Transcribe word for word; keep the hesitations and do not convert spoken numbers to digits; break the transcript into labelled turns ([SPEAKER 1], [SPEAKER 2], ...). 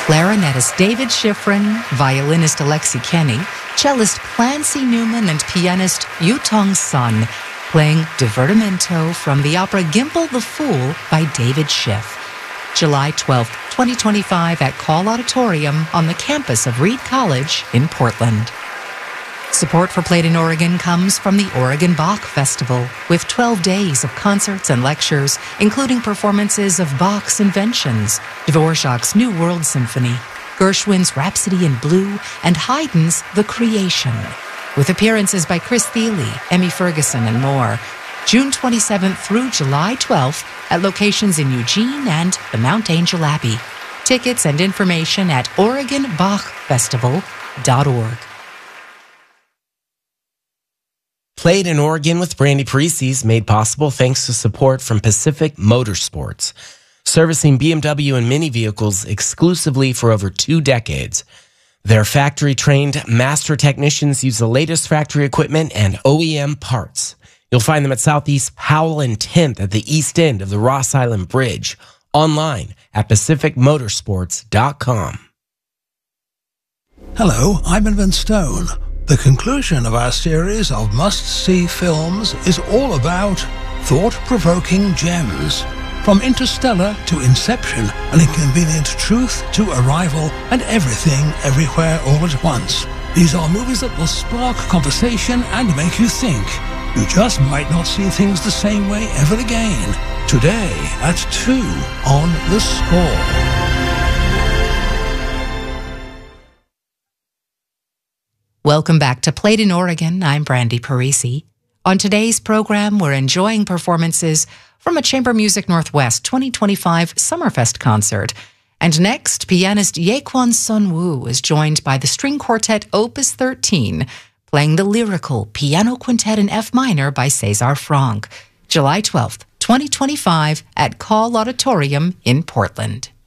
[SPEAKER 1] clarinetist David Schifrin, violinist Alexi Kenny, cellist Clancy Newman, and pianist Yutong Sun, playing Divertimento from the opera Gimple the Fool by David Schiff. July twelfth, twenty twenty-five at Call Auditorium on the campus of Reed College in Portland. Support for Played in Oregon comes from the Oregon Bach Festival, with twelve days of concerts and lectures, including performances of Bach's Inventions, Dvorak's New World Symphony, Gershwin's Rhapsody in Blue, and Haydn's The Creation, with appearances by Chris Thile, Emmy Ferguson, and more. June twenty-seventh through July twelfth at locations in Eugene and the Mount Angel Abbey. Tickets and information at oregon bach festival dot org.
[SPEAKER 2] Played in Oregon with Brandy Parisi is made possible thanks to support from Pacific Motorsports, servicing B M W and Mini vehicles exclusively for over two decades. Their factory-trained master technicians use the latest factory equipment and O E M parts. You'll find them at Southeast Powell and tenth at the east end of the Ross Island Bridge. Online at pacific motorsports dot com.
[SPEAKER 3] Hello, I'm Edmund Stone. The conclusion of our series of must-see films is all about thought-provoking gems. From Interstellar to Inception, an inconvenient truth to Arrival, and everything, everywhere, all at once. These are movies that will spark conversation and make you think. You just might not see things the same way ever again. Today at two on The Score.
[SPEAKER 1] Welcome back to Played in Oregon. I'm Brandy Parisi. On today's program, we're enjoying performances from a Chamber Music Northwest twenty twenty-five Summerfest concert. And next, pianist Yaekwon Sun Woo is joined by the String Quartet Opus thirteen, playing the lyrical Piano Quintet in F minor by César Franck. July twelfth, twenty twenty-five at Call Auditorium in Portland.